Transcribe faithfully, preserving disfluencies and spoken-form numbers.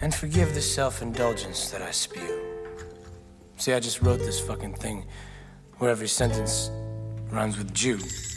And forgive the self-indulgence that I spew. See, I just wrote this fucking thing where every sentence rhymes with Jew.